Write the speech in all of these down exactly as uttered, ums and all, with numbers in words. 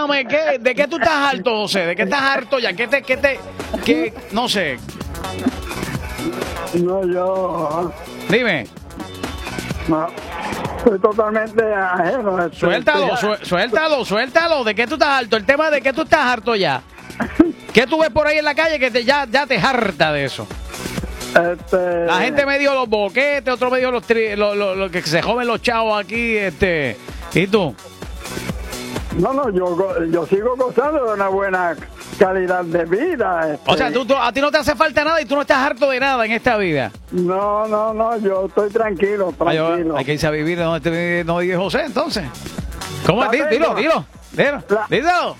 cuéntame, ¿qué, ¿de qué tú estás harto, José? ¿De qué estás harto ya? ¿Qué te, qué te, qué, no sé? No, yo... Dime. No, estoy totalmente ajeno. Este, Suéltalo, estoy- su- suéltalo, suéltalo. ¿De qué tú estás harto? El tema de que tú estás harto ya. ¿Qué tú ves por ahí en la calle que te, ya, ya te harta de eso? Este, La gente me dio los boquetes, otro me dio los, tri, lo, lo, lo que se joven los chavos aquí, este. ¿Y tú? No, no, yo, go- yo sigo gozando de una buena calidad de vida. Este, O sea, tú, tú- a ti no te hace falta nada y tú no estás harto de nada en esta vida. No, no, no, yo estoy tranquilo, Ay, tranquilo. hay que irse a vivir de donde te- no vive José, entonces. ¿Cómo es? La Dilo, tengo. dilo, dilo, La- dilo.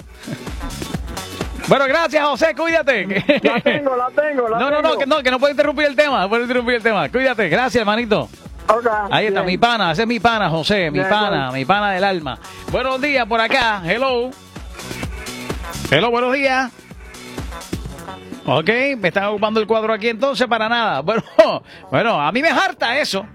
Bueno, gracias, José, cuídate. La tengo, la tengo, la No, no, no, tengo. que no, que no puedo interrumpir el tema, no puedo interrumpir el tema. Cuídate, gracias, hermanito. Ok, Ahí está, bien. mi pana, ese es mi pana, José, mi Bien, pana, bueno. mi pana del alma. Buenos días por acá, hello. Hello, buenos días. Ok, me están ocupando el cuadro aquí entonces para nada. Bueno, bueno, a mí me harta eso.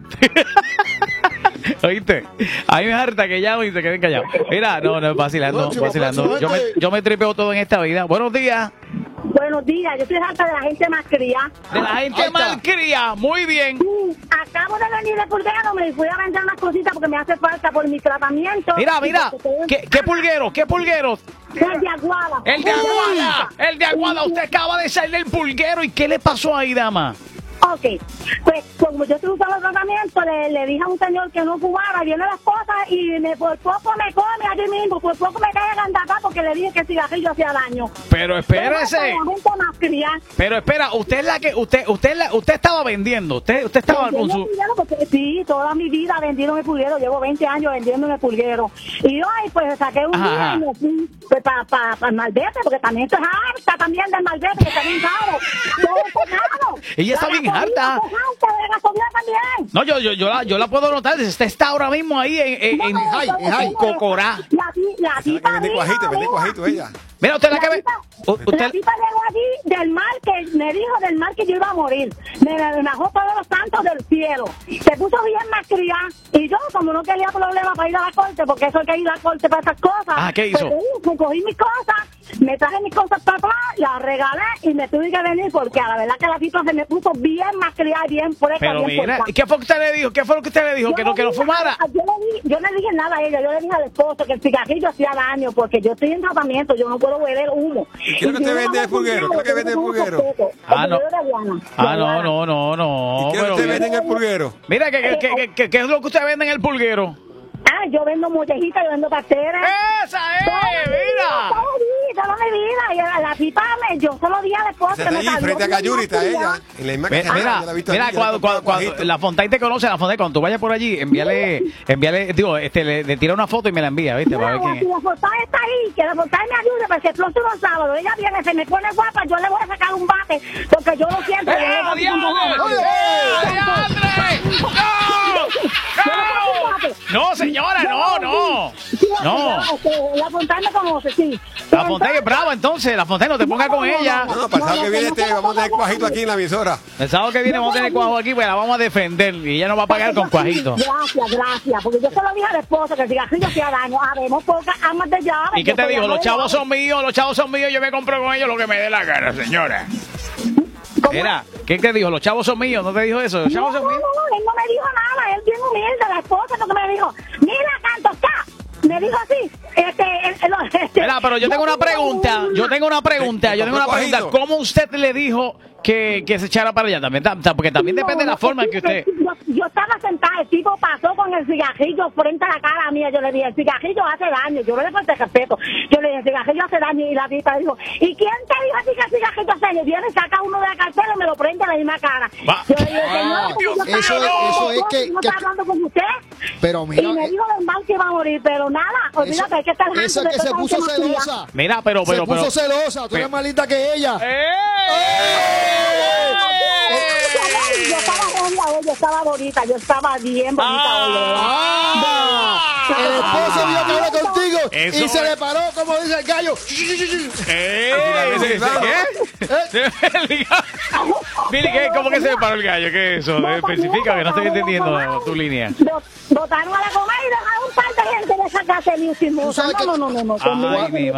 ¿Oíste? A mí me harta que llamen y se queden callados. Mira, no, no, vacilando, Próximo, vacilando. próximo, Yo me, gente. yo me tripeo todo en esta vida. Buenos días. Buenos días, yo estoy harta de la gente más cría. De la Ahí gente está. malcria, muy bien. Acabo de venir de Pulguero, me fui a vender unas cositas porque me hace falta por mi tratamiento. Mira, mira, ¿qué, qué pulguero? ¿Qué pulguero? El de Aguada. El de Aguada, el de Aguada. Usted acaba de salir del pulguero. ¿Y qué le pasó ahí, dama? Ok, pues como yo estoy usando el tratamiento, le, le dije a un señor que no fumara, viene las cosas y me, por poco me come allí mismo, por poco me cae gandata porque le dije que el cigarrillo hacía daño. Pero Pero espérese. la gente más cría. Pero espera, usted es la que usted usted es la- usted estaba vendiendo. Usted usted estaba con su Vendiendo porque sí, toda mi vida vendiendo en el pulguero, llevo veinte años vendiendo en el pulguero. Y hoy pues saqué un Ajá, día ajá. y me fui pues, para pa, pa el malvete, porque también estoy harta también del malvete, que está bien caro. Todo está caro. Ella está La bien gasolina harta. está harta, de la gasolina también. No, yo yo yo la, yo la puedo notar. Usted está ahora mismo ahí en en, en, No, Jai, no, en Jai. no, Cocorá. La, ti- la Esa tipa que vende vino, cuajito, vende vino. cuajito ella. Mira, usted la que ve. tipa- u- La Usted tipa llegó allí del mar que me dijo del mar que yo iba a morir. Me me bajó todos los santos del cielo. Se puso bien más criada. Y yo, como no quería problemas para ir a la corte, porque eso hay que ir a la corte para esas cosas. Ah, ¿qué hizo? Pues, me cogí mis cosas, me traje mis cosas para atrás, las regalé y me tuve que venir porque a la verdad que la tipa se me puso bien más criada, bien fresca, Pero bien mira, puesta. ¿y qué fue que usted le dijo? ¿Qué fue lo que usted le dijo? Yo Que le no que no dije- fumara. Yo le, di- yo le dije nada a ella, yo le dije al esposo que el cigarrillo hacía daño porque yo estoy en tratamiento, yo no puedo beber humo. ¿Y qué es lo que si usted yo vende no de pulguero? ¿Qué es lo que vende de tengo un pulguero? respeto. Ah, El no. pulguero de Guana, de Ah, no, Guana. no, no, no. ¿Y qué es lo pero que usted bien. vende en el pulguero? Mira, ¿qué, qué, qué, qué- qué es lo que usted vende en el pulguero? Ah, yo vendo mollejitas, yo vendo pasteras. ¡Esa es! Toda mi vida, ¡Mira! toda mi vida, toda mi vida. Y la, la tipa, me, yo se lo di al esposo Se que me allí salió frente a bien Cayuri está más ella. criada. En la misma Mira, casa, mira, yo la he visto mira, allí, yo la cuando, he cuando, comprado cuando cuajito. la Fontaine te conoce, la Fontaine, cuando tú vayas por allí, envíale, envíale, digo, este, le, le tira una foto y me la envía, ¿viste? Para ver Mira, quién si es. la portada está ahí, que la portada me ayude, porque el próximo sábado ella viene, se me pone guapa, yo le voy a sacar un bate, porque yo lo siento. yo le ¡Eh, voy a diantre! ¡Eh, diantre! ¡No! ¡No! No, señora, no, no. No. La Fontaine me conoce, sí. La Fontaine es brava, entonces. La Fontaine, no te pongas con ella. No, para el sábado que viene este, vamos a tener cuajito aquí en la emisora. El sábado que viene vamos a tener cuajo aquí, pues la vamos a defender. Y ella nos va a pagar con cuajito. Gracias, gracias, porque yo se lo dije al esposo que el cigarrillo hacía daño. Habemos pocas amas de llave. ¿Y qué Yo te soy dijo? ama Los de chavos llave. son míos, los chavos son míos, yo me compro con ellos lo que me dé la gana, señora. ¿Cómo? Mira, ¿qué te dijo? Los chavos son míos, ¿no te dijo eso? Los No, chavos no, son no, míos. él no me dijo nada, él bien humilde, la esposa lo que me dijo, mira, canto, acá. Me dijo así, este, el, el, este Mira, pero yo tengo una pregunta, yo tengo una pregunta, yo tengo una pregunta. ¿Cómo usted le dijo que, que se echara para allá? También, ta- porque también depende de la forma en que usted... Yo, yo estaba sentada, el tipo pasó con el cigarrillo frente a la cara mía. Yo le dije, el cigarrillo hace daño. Yo no le falté respeto. Yo le dije, el cigarrillo hace daño. Y la tipa dijo, ¿y quién te dijo a ti que el cigarrillo hace daño? Viene, saca uno de la cartera y me lo prende a la misma cara. Va. Yo le dije, señora, Ah, yo estaba eso- hablando eso con es vos, que- no que- estaba hablando con usted. Pero mira, Y me eh, dijo del mal que iba a morir, pero nada, olvídate, hay que estar harto esa de que toda se esa puso gente masculina. celosa. Mira, pero, pero, Se puso pero... celosa, tú eres más linda que ella. ¡Eh! Yo estaba bonita hoy, yo estaba bonita, yo estaba bien bonita hoy, de verdad. Ah. El esposo vio que habló contigo Eso y se es. le paró, como dice el gallo. ¡Eh! ¿Qué? Billy, ¿qué? ¿Cómo que se me paró el gallo? ¿Qué es eso? Especifica que no estoy entendiendo tu línea. Botaron a la coma y dejaron un par de gente de esa casa de ¿Tú sabes No, que- no, no, no, no. Ay, mi